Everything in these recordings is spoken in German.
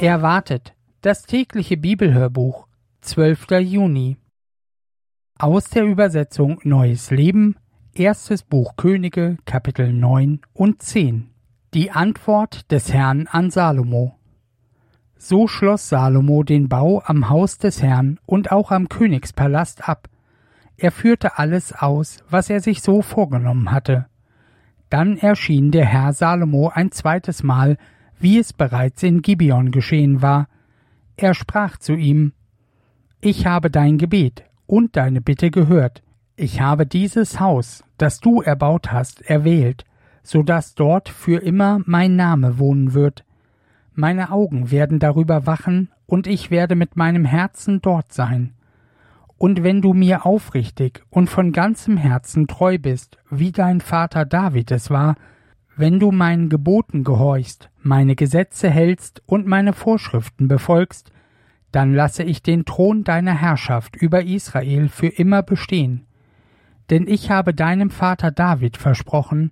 Erwartet, das tägliche Bibelhörbuch, 12. Juni. Aus der Übersetzung Neues Leben, erstes Buch Könige, Kapitel 9 und 10. Die Antwort des Herrn an Salomo. So schloss Salomo den Bau am Haus des Herrn und auch am Königspalast ab. Er führte alles aus, was er sich so vorgenommen hatte. Dann erschien der Herr Salomo ein zweites Mal, wie es bereits in Gibeon geschehen war. Er sprach zu ihm: Ich habe dein Gebet und deine Bitte gehört. Ich habe dieses Haus, das du erbaut hast, erwählt, so dass dort für immer mein Name wohnen wird. Meine Augen werden darüber wachen, und ich werde mit meinem Herzen dort sein. Und wenn du mir aufrichtig und von ganzem Herzen treu bist, wie dein Vater David es war, wenn du meinen Geboten gehorchst, meine Gesetze hältst und meine Vorschriften befolgst, dann lasse ich den Thron deiner Herrschaft über Israel für immer bestehen. Denn ich habe deinem Vater David versprochen,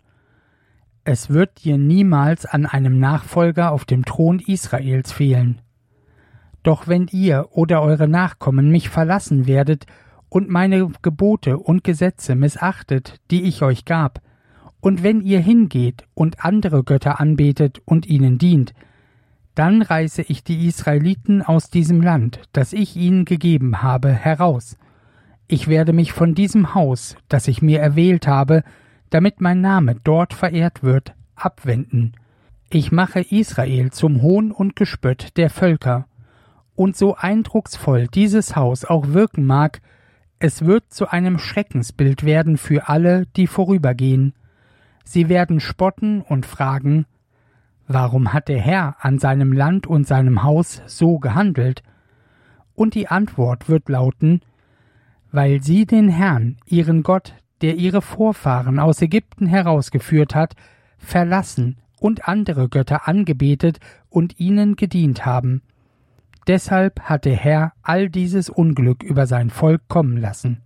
es wird dir niemals an einem Nachfolger auf dem Thron Israels fehlen. Doch wenn ihr oder eure Nachkommen mich verlassen werdet und meine Gebote und Gesetze missachtet, die ich euch gab, und wenn ihr hingeht und andere Götter anbetet und ihnen dient, dann reiße ich die Israeliten aus diesem Land, das ich ihnen gegeben habe, heraus. Ich werde mich von diesem Haus, das ich mir erwählt habe, damit mein Name dort verehrt wird, abwenden. Ich mache Israel zum Hohn und Gespött der Völker. Und so eindrucksvoll dieses Haus auch wirken mag, es wird zu einem Schreckensbild werden für alle, die vorübergehen. Sie werden spotten und fragen: Warum hat der Herr an seinem Land und seinem Haus so gehandelt? Und die Antwort wird lauten: Weil sie den Herrn, ihren Gott, der ihre Vorfahren aus Ägypten herausgeführt hat, verlassen und andere Götter angebetet und ihnen gedient haben. Deshalb hat der Herr all dieses Unglück über sein Volk kommen lassen.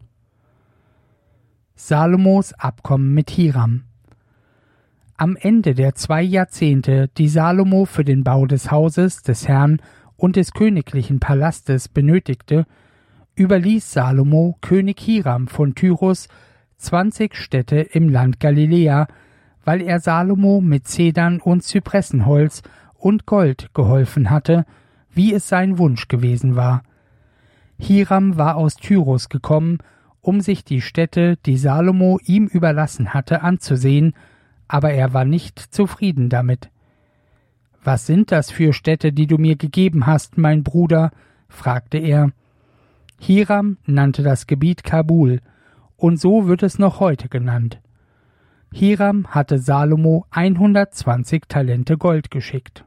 Salomos Abkommen mit Hiram. Am Ende der 2 Jahrzehnte, die Salomo für den Bau des Hauses des Herrn und des königlichen Palastes benötigte, überließ Salomo König Hiram von Tyrus 20 Städte im Land Galiläa, weil er Salomo mit Zedern und Zypressenholz und Gold geholfen hatte, wie es sein Wunsch gewesen war. Hiram war aus Tyrus gekommen, um sich die Städte, die Salomo ihm überlassen hatte, anzusehen, aber er war nicht zufrieden damit. »Was sind das für Städte, die du mir gegeben hast, mein Bruder?« fragte er. Hiram nannte das Gebiet Kabul, und so wird es noch heute genannt. Hiram hatte Salomo 120 Talente Gold geschickt.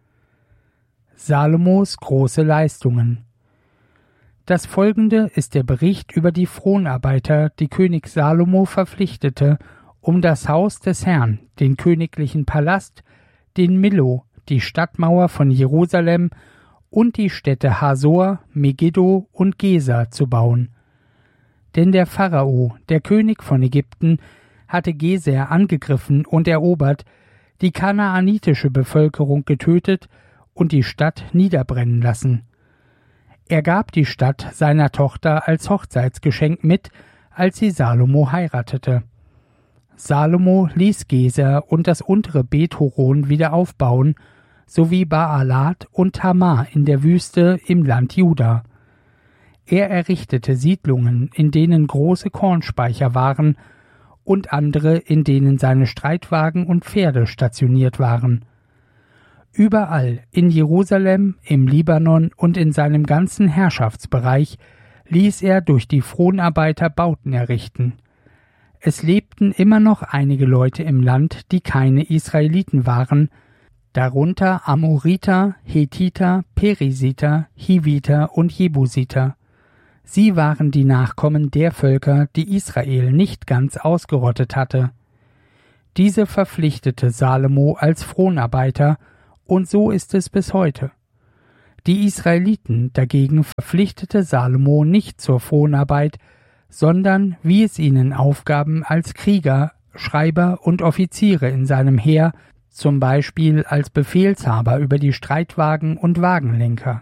Salomos große Leistungen. Das folgende ist der Bericht über die Fronarbeiter, die König Salomo verpflichtete, um das Haus des Herrn, den königlichen Palast, den Millo, die Stadtmauer von Jerusalem und die Städte Hasor, Megiddo und Gesa zu bauen. Denn der Pharao, der König von Ägypten, hatte Geser angegriffen und erobert, die kanaanitische Bevölkerung getötet und die Stadt niederbrennen lassen. Er gab die Stadt seiner Tochter als Hochzeitsgeschenk mit, als sie Salomo heiratete. Salomo ließ Geser und das untere Bet-Horon wieder aufbauen, sowie Baalat und Tamar in der Wüste im Land Juda. Er errichtete Siedlungen, in denen große Kornspeicher waren, und andere, in denen seine Streitwagen und Pferde stationiert waren. Überall in Jerusalem, im Libanon und in seinem ganzen Herrschaftsbereich ließ er durch die Fronarbeiter Bauten errichten. Es lebten immer noch einige Leute im Land, die keine Israeliten waren, darunter Amoriter, Hethiter, Perisiter, Hiviter und Jebusiter. Sie waren die Nachkommen der Völker, die Israel nicht ganz ausgerottet hatte. Diese verpflichtete Salomo als Fronarbeiter, und so ist es bis heute. Die Israeliten dagegen verpflichtete Salomo nicht zur Fronarbeit, sondern wie es ihnen aufgaben als Krieger, Schreiber und Offiziere in seinem Heer, zum Beispiel als Befehlshaber über die Streitwagen und Wagenlenker.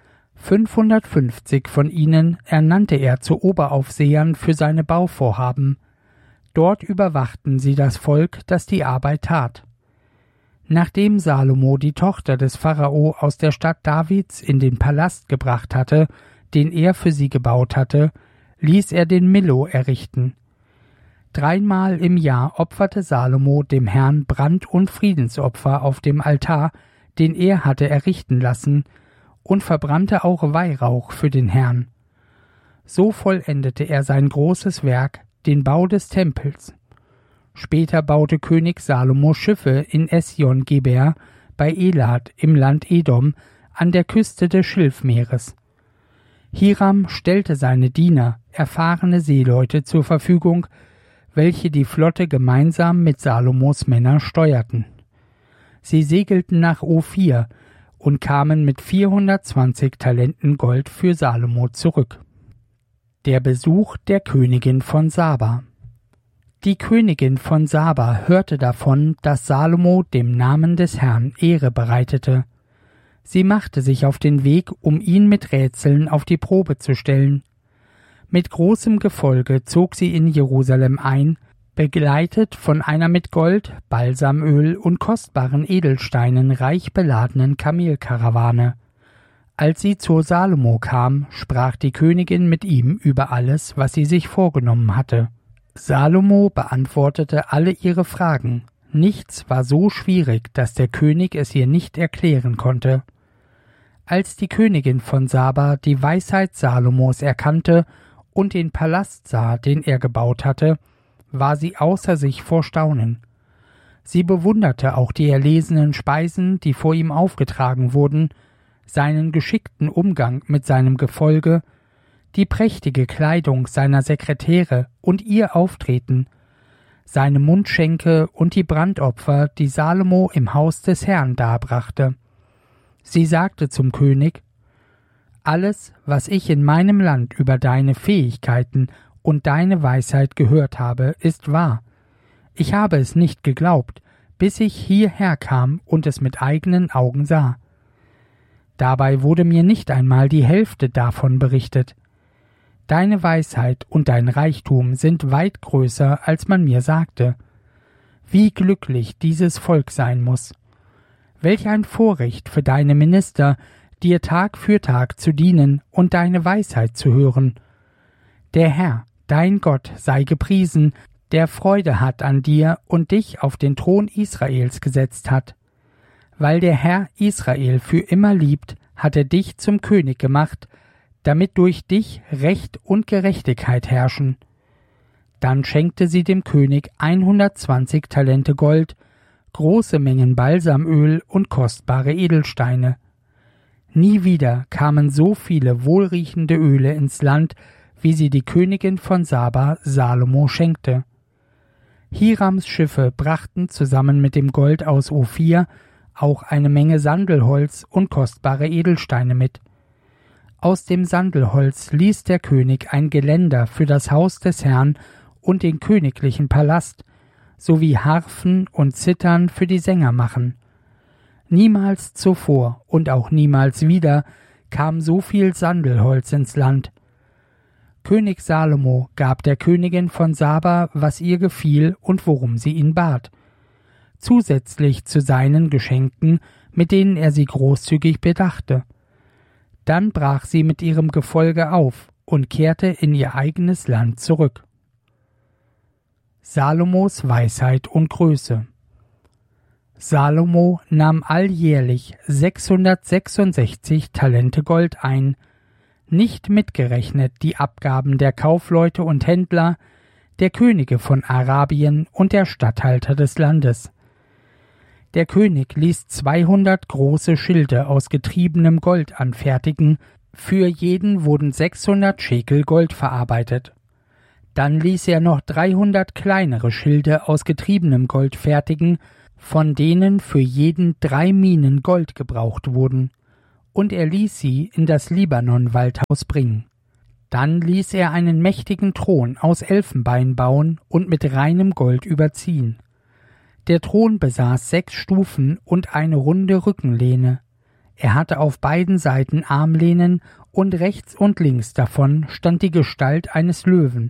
550 von ihnen ernannte er zu Oberaufsehern für seine Bauvorhaben. Dort überwachten sie das Volk, das die Arbeit tat. Nachdem Salomo die Tochter des Pharao aus der Stadt Davids in den Palast gebracht hatte, den er für sie gebaut hatte, ließ er den Millo errichten. 3-mal im Jahr opferte Salomo dem Herrn Brand- und Friedensopfer auf dem Altar, den er hatte errichten lassen, und verbrannte auch Weihrauch für den Herrn. So vollendete er sein großes Werk, den Bau des Tempels. Später baute König Salomo Schiffe in Esjon-Geber bei Elat im Land Edom an der Küste des Schilfmeeres. Hiram stellte seine Diener, erfahrene Seeleute, zur Verfügung, welche die Flotte gemeinsam mit Salomos Männern steuerten. Sie segelten nach Ophir und kamen mit 420 Talenten Gold für Salomo zurück. Der Besuch der Königin von Saba. Die Königin von Saba hörte davon, dass Salomo dem Namen des Herrn Ehre bereitete. Sie machte sich auf den Weg, um ihn mit Rätseln auf die Probe zu stellen. Mit großem Gefolge zog sie in Jerusalem ein, begleitet von einer mit Gold, Balsamöl und kostbaren Edelsteinen reich beladenen Kamelkarawane. Als sie zu Salomo kam, sprach die Königin mit ihm über alles, was sie sich vorgenommen hatte. Salomo beantwortete alle ihre Fragen. Nichts war so schwierig, dass der König es ihr nicht erklären konnte. Als die Königin von Saba die Weisheit Salomos erkannte und den Palast sah, den er gebaut hatte, war sie außer sich vor Staunen. Sie bewunderte auch die erlesenen Speisen, die vor ihm aufgetragen wurden, seinen geschickten Umgang mit seinem Gefolge, die prächtige Kleidung seiner Sekretäre und ihr Auftreten, seine Mundschenke und die Brandopfer, die Salomo im Haus des Herrn darbrachte. Sie sagte zum König: Alles, was ich in meinem Land über deine Fähigkeiten und deine Weisheit gehört habe, ist wahr. Ich habe es nicht geglaubt, bis ich hierher kam und es mit eigenen Augen sah. Dabei wurde mir nicht einmal die Hälfte davon berichtet. Deine Weisheit und dein Reichtum sind weit größer, als man mir sagte. Wie glücklich dieses Volk sein muss. Welch ein Vorrecht für deine Minister, dir Tag für Tag zu dienen und deine Weisheit zu hören. Der Herr, dein Gott, sei gepriesen, der Freude hat an dir und dich auf den Thron Israels gesetzt hat. Weil der Herr Israel für immer liebt, hat er dich zum König gemacht, damit durch dich Recht und Gerechtigkeit herrschen. Dann schenkte sie dem König 120 Talente Gold, große Mengen Balsamöl und kostbare Edelsteine. Nie wieder kamen so viele wohlriechende Öle ins Land, wie sie die Königin von Saba Salomo schenkte. Hirams Schiffe brachten zusammen mit dem Gold aus Ophir auch eine Menge Sandelholz und kostbare Edelsteine mit. Aus dem Sandelholz ließ der König ein Geländer für das Haus des Herrn und den königlichen Palast, sowie Harfen und Zithern für die Sänger machen. Niemals zuvor und auch niemals wieder kam so viel Sandelholz ins Land. König Salomo gab der Königin von Saba, was ihr gefiel und worum sie ihn bat, zusätzlich zu seinen Geschenken, mit denen er sie großzügig bedachte. Dann brach sie mit ihrem Gefolge auf und kehrte in ihr eigenes Land zurück. Salomos Weisheit und Größe. Salomo nahm alljährlich 666 Talente Gold ein, nicht mitgerechnet die Abgaben der Kaufleute und Händler, der Könige von Arabien und der Statthalter des Landes. Der König ließ 200 große Schilde aus getriebenem Gold anfertigen, für jeden wurden 600 Schekel Gold verarbeitet. Dann ließ er noch 300 kleinere Schilde aus getriebenem Gold fertigen, von denen für jeden 3 Minen Gold gebraucht wurden, und er ließ sie in das Libanon-Waldhaus bringen. Dann ließ er einen mächtigen Thron aus Elfenbein bauen und mit reinem Gold überziehen. Der Thron besaß 6 Stufen und eine runde Rückenlehne. Er hatte auf beiden Seiten Armlehnen und rechts und links davon stand die Gestalt eines Löwen.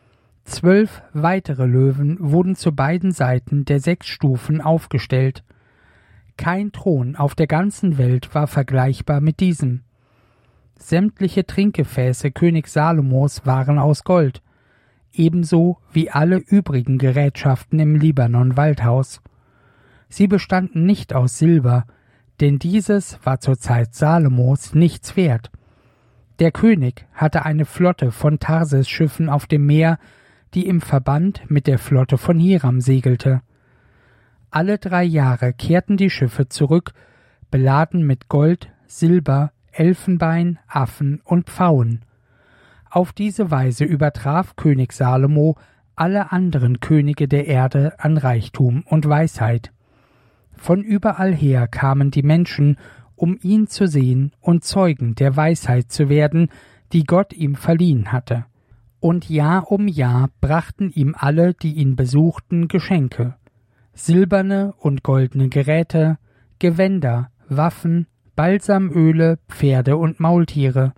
12 weitere Löwen wurden zu beiden Seiten der 6 Stufen aufgestellt. Kein Thron auf der ganzen Welt war vergleichbar mit diesem. Sämtliche Trinkgefäße König Salomos waren aus Gold, ebenso wie alle übrigen Gerätschaften im Libanon-Waldhaus. Sie bestanden nicht aus Silber, denn dieses war zur Zeit Salomos nichts wert. Der König hatte eine Flotte von Tarsis-Schiffen auf dem Meer, die im Verband mit der Flotte von Hiram segelte. Alle 3 Jahre kehrten die Schiffe zurück, beladen mit Gold, Silber, Elfenbein, Affen und Pfauen. Auf diese Weise übertraf König Salomo alle anderen Könige der Erde an Reichtum und Weisheit. Von überall her kamen die Menschen, um ihn zu sehen und Zeugen der Weisheit zu werden, die Gott ihm verliehen hatte. Und Jahr um Jahr brachten ihm alle, die ihn besuchten, Geschenke: silberne und goldene Geräte, Gewänder, Waffen, Balsamöle, Pferde und Maultiere.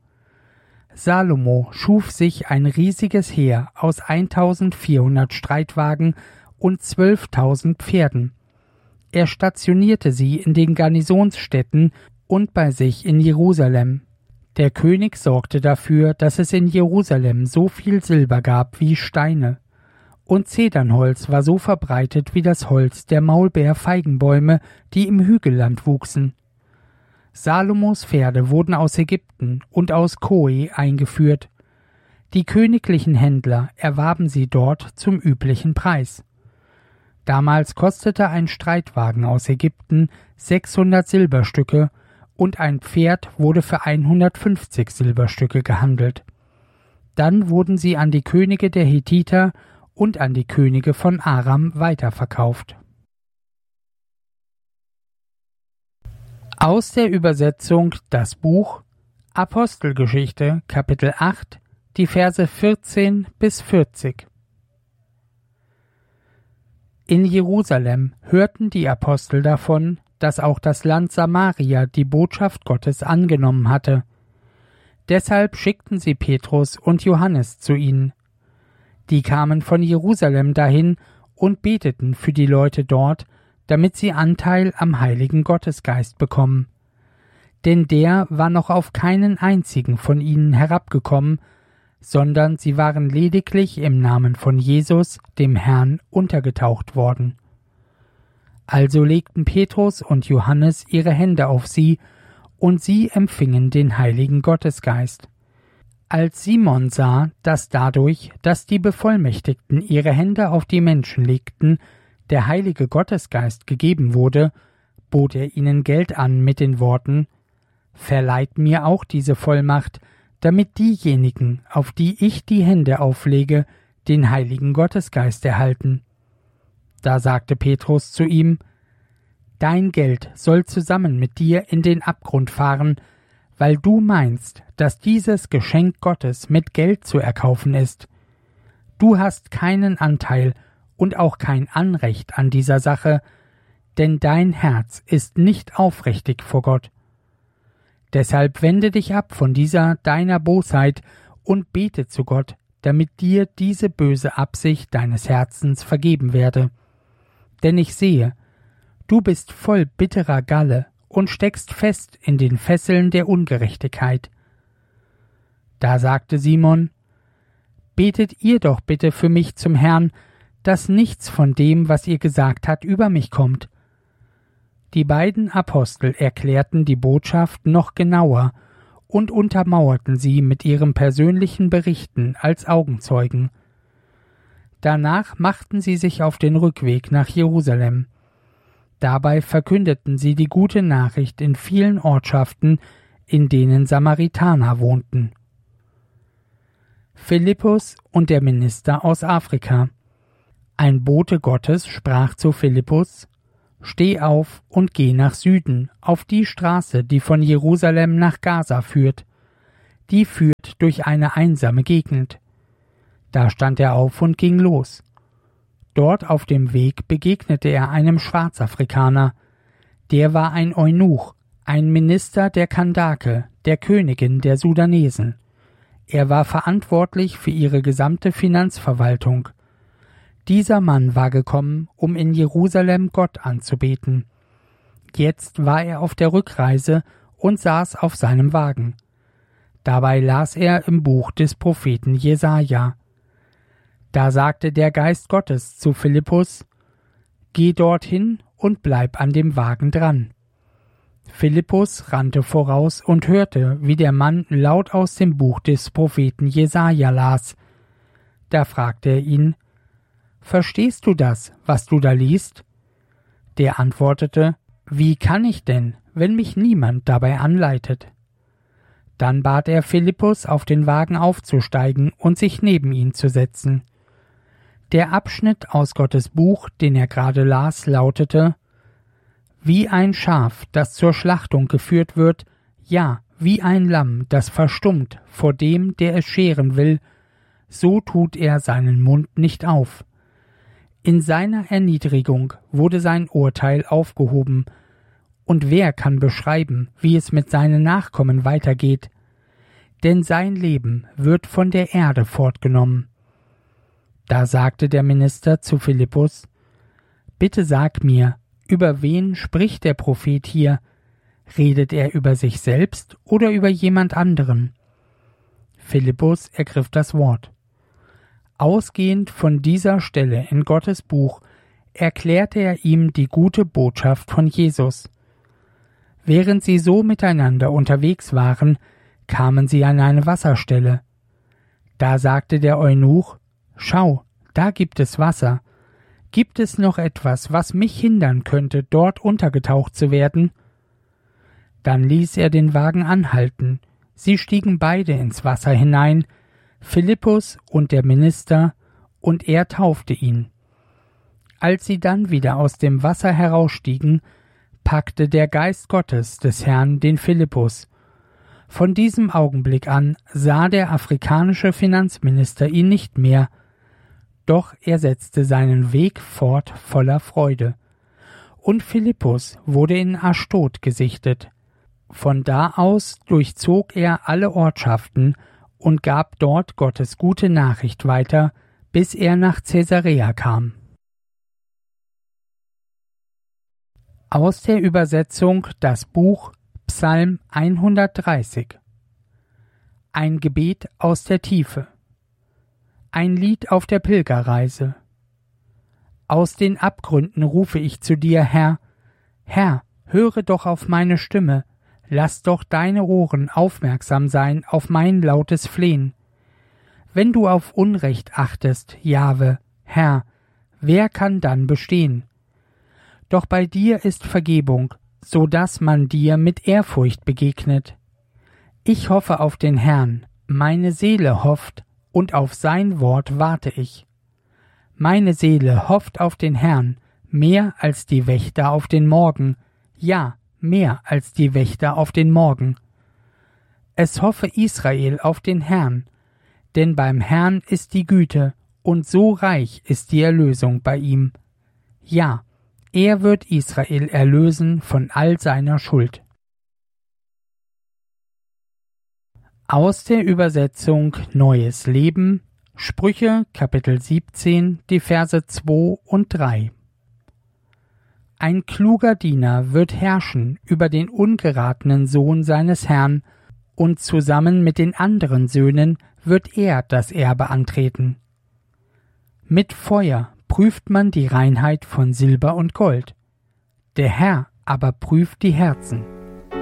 Salomo schuf sich ein riesiges Heer aus 1400 Streitwagen und 12.000 Pferden. Er stationierte sie in den Garnisonsstädten und bei sich in Jerusalem. Der König sorgte dafür, dass es in Jerusalem so viel Silber gab wie Steine. Und Zedernholz war so verbreitet wie das Holz der Maulbeerfeigenbäume, die im Hügelland wuchsen. Salomos Pferde wurden aus Ägypten und aus Koe eingeführt. Die königlichen Händler erwarben sie dort zum üblichen Preis. Damals kostete ein Streitwagen aus Ägypten 600 Silberstücke und ein Pferd wurde für 150 Silberstücke gehandelt. Dann wurden sie an die Könige der Hethiter und an die Könige von Aram weiterverkauft. Aus der Übersetzung das Buch Apostelgeschichte, Kapitel 8, die Verse 14 bis 40. In Jerusalem hörten die Apostel davon, dass auch das Land Samaria die Botschaft Gottes angenommen hatte. Deshalb schickten sie Petrus und Johannes zu ihnen. Die kamen von Jerusalem dahin und beteten für die Leute dort, damit sie Anteil am Heiligen Gottesgeist bekommen. Denn der war noch auf keinen einzigen von ihnen herabgekommen, sondern sie waren lediglich im Namen von Jesus, dem Herrn, untergetaucht worden. Also legten Petrus und Johannes ihre Hände auf sie, und sie empfingen den Heiligen Gottesgeist. Als Simon sah, dass dadurch, dass die Bevollmächtigten ihre Hände auf die Menschen legten, der Heilige Gottesgeist gegeben wurde, bot er ihnen Geld an mit den Worten: »Verleiht mir auch diese Vollmacht, damit diejenigen, auf die ich die Hände auflege, den Heiligen Gottesgeist erhalten.« Da sagte Petrus zu ihm: »Dein Geld soll zusammen mit dir in den Abgrund fahren, weil du meinst, dass dieses Geschenk Gottes mit Geld zu erkaufen ist. Du hast keinen Anteil und auch kein Anrecht an dieser Sache, denn dein Herz ist nicht aufrichtig vor Gott. Deshalb wende dich ab von dieser deiner Bosheit und bete zu Gott, damit dir diese böse Absicht deines Herzens vergeben werde. Denn ich sehe, du bist voll bitterer Galle und steckst fest in den Fesseln der Ungerechtigkeit.« Da sagte Simon: »Betet ihr doch bitte für mich zum Herrn, dass nichts von dem, was ihr gesagt habt, über mich kommt.« Die beiden Apostel erklärten die Botschaft noch genauer und untermauerten sie mit ihren persönlichen Berichten als Augenzeugen. Danach machten sie sich auf den Rückweg nach Jerusalem. Dabei verkündeten sie die gute Nachricht in vielen Ortschaften, in denen Samaritaner wohnten. Philippus und der Minister aus Afrika. Ein Bote Gottes sprach zu Philippus: »Steh auf und geh nach Süden, auf die Straße, die von Jerusalem nach Gaza führt. Die führt durch eine einsame Gegend.« Da stand er auf und ging los. Dort auf dem Weg begegnete er einem Schwarzafrikaner. Der war ein Eunuch, ein Minister der Kandake, der Königin der Sudanesen. Er war verantwortlich für ihre gesamte Finanzverwaltung. Dieser Mann war gekommen, um in Jerusalem Gott anzubeten. Jetzt war er auf der Rückreise und saß auf seinem Wagen. Dabei las er im Buch des Propheten Jesaja. Da sagte der Geist Gottes zu Philippus: Geh dorthin und bleib an dem Wagen dran. Philippus rannte voraus und hörte, wie der Mann laut aus dem Buch des Propheten Jesaja las. Da fragte er ihn: Verstehst du das, was du da liest? Der antwortete: Wie kann ich denn, wenn mich niemand dabei anleitet? Dann bat er Philippus, auf den Wagen aufzusteigen und sich neben ihn zu setzen. Der Abschnitt aus Gottes Buch, den er gerade las, lautete: Wie ein Schaf, das zur Schlachtung geführt wird, ja, wie ein Lamm, das verstummt vor dem, der es scheren will, so tut er seinen Mund nicht auf. In seiner Erniedrigung wurde sein Urteil aufgehoben, und wer kann beschreiben, wie es mit seinen Nachkommen weitergeht? Denn sein Leben wird von der Erde fortgenommen. Da sagte der Minister zu Philippus: Bitte sag mir, über wen spricht der Prophet hier? Redet er über sich selbst oder über jemand anderen? Philippus ergriff das Wort. Ausgehend von dieser Stelle in Gottes Buch erklärte er ihm die gute Botschaft von Jesus. Während sie so miteinander unterwegs waren, kamen sie an eine Wasserstelle. Da sagte der Eunuch: Schau, da gibt es Wasser. Gibt es noch etwas, was mich hindern könnte, dort untergetaucht zu werden? Dann ließ er den Wagen anhalten. Sie stiegen beide ins Wasser hinein, Philippus und der Minister, und er taufte ihn. Als sie dann wieder aus dem Wasser herausstiegen, packte der Geist Gottes des Herrn den Philippus. Von diesem Augenblick an sah der afrikanische Finanzminister ihn nicht mehr, doch er setzte seinen Weg fort voller Freude. Und Philippus wurde in Aschdod gesichtet. Von da aus durchzog er alle Ortschaften und gab dort Gottes gute Nachricht weiter, bis er nach Caesarea kam. Aus der Übersetzung das Buch Psalm 130. Ein Gebet aus der Tiefe. Ein Lied auf der Pilgerreise. Aus den Abgründen rufe ich zu dir, Herr. Herr, höre doch auf meine Stimme, lass doch deine Ohren aufmerksam sein auf mein lautes Flehen. Wenn du auf Unrecht achtest, Jahwe, Herr, wer kann dann bestehen? Doch bei dir ist Vergebung, so dass man dir mit Ehrfurcht begegnet. Ich hoffe auf den Herrn, meine Seele hofft, und auf sein Wort warte ich. Meine Seele hofft auf den Herrn, mehr als die Wächter auf den Morgen, ja, mehr als die Wächter auf den Morgen. Es hoffe Israel auf den Herrn, denn beim Herrn ist die Güte, und so reich ist die Erlösung bei ihm. Ja, er wird Israel erlösen von all seiner Schuld. Aus der Übersetzung Neues Leben, Sprüche, Kapitel 17, die Verse 2 und 3. Ein kluger Diener wird herrschen über den ungeratenen Sohn seines Herrn, und zusammen mit den anderen Söhnen wird er das Erbe antreten. Mit Feuer prüft man die Reinheit von Silber und Gold. Der Herr aber prüft die Herzen.